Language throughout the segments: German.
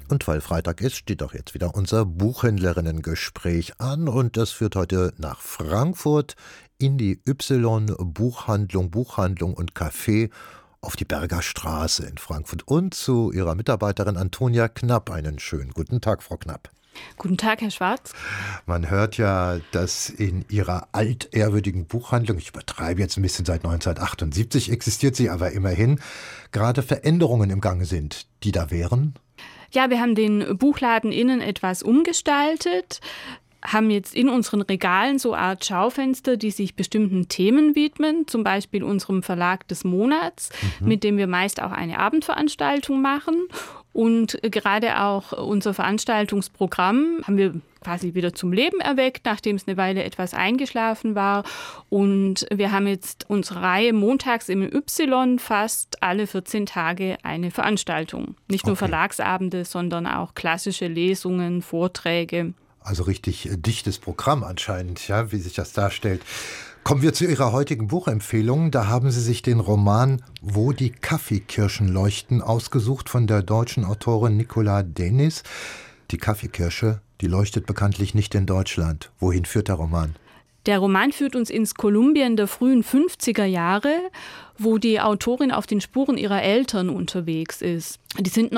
Und weil Freitag ist, steht auch jetzt wieder unser Buchhändlerinnen-Gespräch an und das führt heute nach Frankfurt in die Y-Buchhandlung und Café auf die Berger Straße in Frankfurt und zu ihrer Mitarbeiterin Antonia Knapp. Einen schönen guten Tag, Frau Knapp. Guten Tag, Herr Schwarz. Man hört ja, dass in Ihrer altehrwürdigen Buchhandlung, ich übertreibe jetzt ein bisschen, seit 1978 existiert sie, aber immerhin, gerade Veränderungen im Gange sind, die da wären? Ja, wir haben den Buchladen innen etwas umgestaltet, haben jetzt in unseren Regalen so eine Art Schaufenster, die sich bestimmten Themen widmen, zum Beispiel unserem Verlag des Monats, mit dem wir meist auch eine Abendveranstaltung machen. Und gerade auch unser Veranstaltungsprogramm haben wir quasi wieder zum Leben erweckt, nachdem es eine Weile etwas eingeschlafen war. Und wir haben jetzt unsere Reihe montags im Y fast alle 14 Tage eine Veranstaltung. Nicht nur Verlagsabende, sondern auch klassische Lesungen, Vorträge. Also richtig dichtes Programm anscheinend, ja, wie sich das darstellt. Kommen wir zu Ihrer heutigen Buchempfehlung. Da haben Sie sich den Roman Wo die Kaffeekirschen leuchten ausgesucht von der deutschen Autorin Nicola Denys. Die Kaffeekirsche, die leuchtet bekanntlich nicht in Deutschland. Wohin führt der Roman? Der Roman führt uns ins Kolumbien der frühen 50er Jahre, wo die Autorin auf den Spuren ihrer Eltern unterwegs ist. Die sind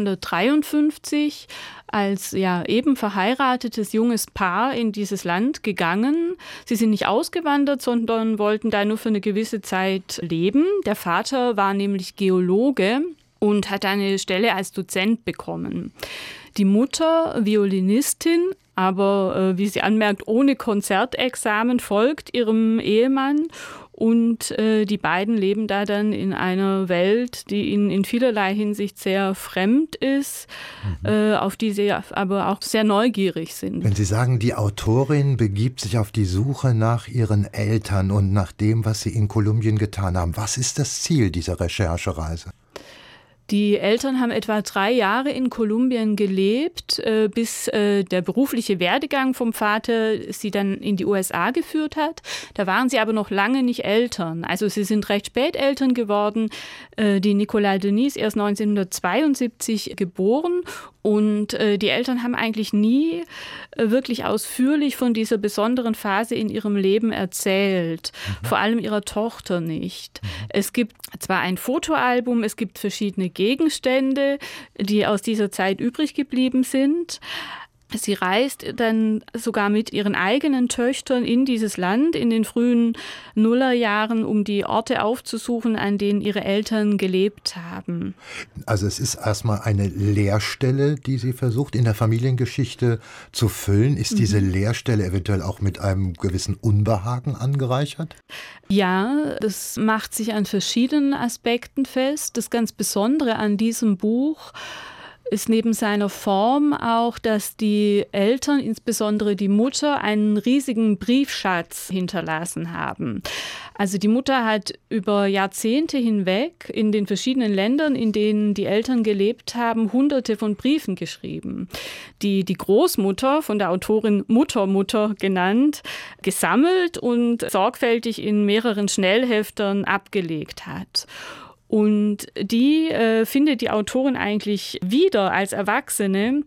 1953 als eben verheiratetes junges Paar in dieses Land gegangen. Sie sind nicht ausgewandert, sondern wollten da nur für eine gewisse Zeit leben. Der Vater war nämlich Geologe und hat eine Stelle als Dozent bekommen. Die Mutter, Violinistin, aber wie sie anmerkt, ohne Konzertexamen, folgt ihrem Ehemann. Und die beiden leben da dann in einer Welt, die ihnen in vielerlei Hinsicht sehr fremd ist, auf die sie aber auch sehr neugierig sind. Wenn Sie sagen, die Autorin begibt sich auf die Suche nach ihren Eltern und nach dem, was sie in Kolumbien getan haben, was ist das Ziel dieser Recherchereise? Die Eltern haben etwa 3 Jahre in Kolumbien gelebt, bis der berufliche Werdegang vom Vater sie dann in die USA geführt hat. Da waren sie aber noch lange nicht Eltern. Also sie sind recht spät Eltern geworden. Die Nicola Denys erst 1972 geboren. Und die Eltern haben eigentlich nie wirklich ausführlich von dieser besonderen Phase in ihrem Leben erzählt. Vor allem ihrer Tochter nicht. Es gibt zwar ein Fotoalbum, es gibt verschiedene Gegenstände, die aus dieser Zeit übrig geblieben sind. Sie reist dann sogar mit ihren eigenen Töchtern in dieses Land in den frühen Nullerjahren, um die Orte aufzusuchen, an denen ihre Eltern gelebt haben. Also es ist erstmal eine Leerstelle, die sie versucht in der Familiengeschichte zu füllen. Ist diese Leerstelle eventuell auch mit einem gewissen Unbehagen angereichert? Ja, das macht sich an verschiedenen Aspekten fest. Das ganz Besondere an diesem Buch ist neben seiner Form auch, dass die Eltern, insbesondere die Mutter, einen riesigen Briefschatz hinterlassen haben. Also die Mutter hat über Jahrzehnte hinweg in den verschiedenen Ländern, in denen die Eltern gelebt haben, Hunderte von Briefen geschrieben, die die Großmutter, von der Autorin Mutter genannt, gesammelt und sorgfältig in mehreren Schnellheftern abgelegt hat. Und die findet die Autorin eigentlich wieder als Erwachsene.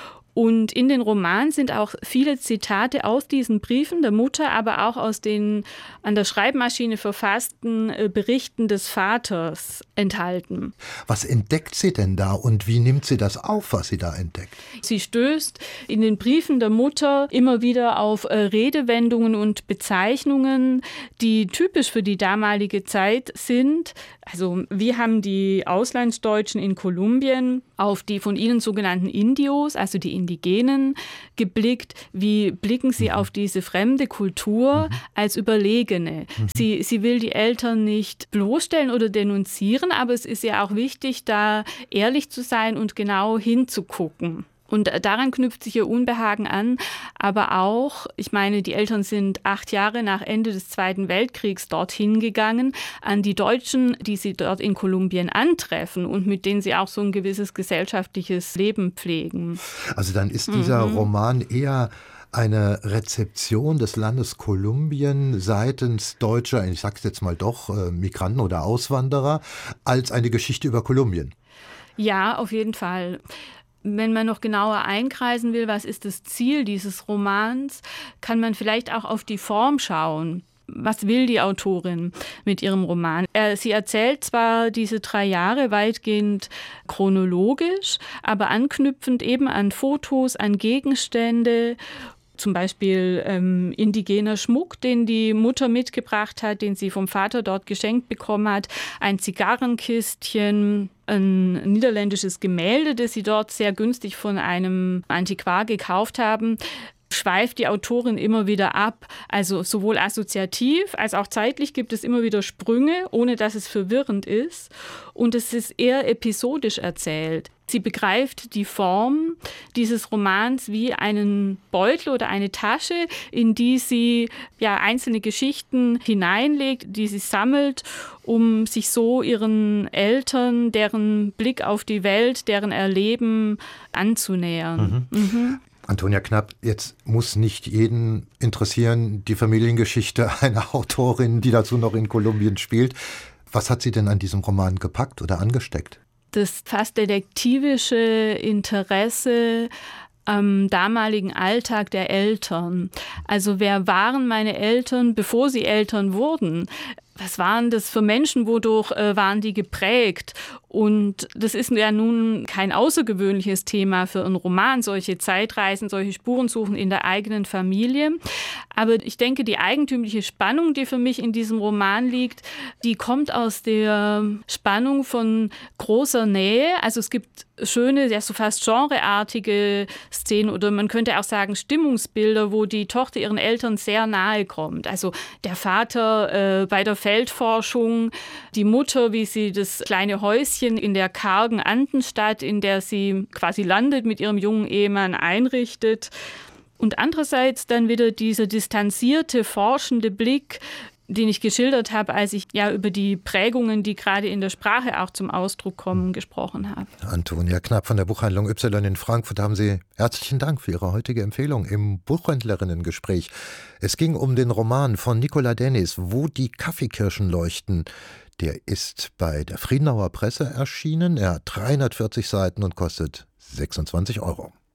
Und in den Roman sind auch viele Zitate aus diesen Briefen der Mutter, aber auch aus den an der Schreibmaschine verfassten Berichten des Vaters enthalten. Was entdeckt sie denn da und wie nimmt sie das auf, was sie da entdeckt? Sie stößt in den Briefen der Mutter immer wieder auf Redewendungen und Bezeichnungen, die typisch für die damalige Zeit sind. Also wie haben die Auslandsdeutschen in Kolumbien auf die von ihnen sogenannten Indios, also die Indigenen, geblickt? Wie blicken sie auf diese fremde Kultur als Überlegene? Sie will die Eltern nicht bloßstellen oder denunzieren, aber es ist ja auch wichtig, da ehrlich zu sein und genau hinzugucken. Und daran knüpft sich ihr Unbehagen an, aber auch, ich meine, die Eltern sind 8 Jahre nach Ende des Zweiten Weltkriegs dorthin gegangen, an die Deutschen, die sie dort in Kolumbien antreffen und mit denen sie auch so ein gewisses gesellschaftliches Leben pflegen. Also dann ist dieser Roman eher eine Rezeption des Landes Kolumbien seitens deutscher, ich sag's jetzt mal doch, Migranten oder Auswanderer, als eine Geschichte über Kolumbien. Ja, auf jeden Fall. Wenn man noch genauer einkreisen will, was ist das Ziel dieses Romans, kann man vielleicht auch auf die Form schauen. Was will die Autorin mit ihrem Roman? Sie erzählt zwar diese 3 Jahre weitgehend chronologisch, aber anknüpfend eben an Fotos, an Gegenstände, zum Beispiel indigener Schmuck, den die Mutter mitgebracht hat, den sie vom Vater dort geschenkt bekommen hat, ein Zigarrenkistchen, ein niederländisches Gemälde, das sie dort sehr günstig von einem Antiquar gekauft haben, schweift die Autorin immer wieder ab. Also sowohl assoziativ als auch zeitlich gibt es immer wieder Sprünge, ohne dass es verwirrend ist. Und es ist eher episodisch erzählt. Sie begreift die Form dieses Romans wie einen Beutel oder eine Tasche, in die sie einzelne Geschichten hineinlegt, die sie sammelt, um sich so ihren Eltern, deren Blick auf die Welt, deren Erleben anzunähern. Antonia Knapp, jetzt muss nicht jeden interessieren die Familiengeschichte einer Autorin, die dazu noch in Kolumbien spielt. Was hat sie denn an diesem Roman gepackt oder angesteckt? Das fast detektivische Interesse am damaligen Alltag der Eltern. Also wer waren meine Eltern, bevor sie Eltern wurden? Was waren das für Menschen, wodurch waren die geprägt? Und das ist ja nun kein außergewöhnliches Thema für einen Roman, solche Zeitreisen, solche Spurensuchen in der eigenen Familie. Aber ich denke, die eigentümliche Spannung, die für mich in diesem Roman liegt, die kommt aus der Spannung von großer Nähe. Also es gibt schöne, so fast genreartige Szenen oder man könnte auch sagen Stimmungsbilder, wo die Tochter ihren Eltern sehr nahe kommt. Also der Vater bei der Feldforschung, die Mutter, wie sie das kleine Häuschen in der kargen Andenstadt, in der sie quasi landet, mit ihrem jungen Ehemann einrichtet. Und andererseits dann wieder dieser distanzierte, forschende Blick, den ich geschildert habe, als ich über die Prägungen, die gerade in der Sprache auch zum Ausdruck kommen, gesprochen habe. Antonia Knapp von der Buchhandlung Y in Frankfurt, haben Sie herzlichen Dank für Ihre heutige Empfehlung im Buchhändlerinnengespräch. Es ging um den Roman von Nicola Dennis, Wo die Kaffeekirschen leuchten. Der ist bei der Friedenauer Presse erschienen. Er hat 340 Seiten und kostet 26 €.